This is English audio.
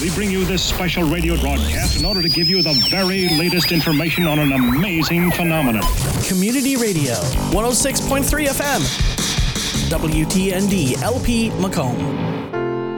We bring you this special radio broadcast in order to give you the very latest information on an amazing phenomenon. Community Radio, 106.3 FM, WTND LP Macomb.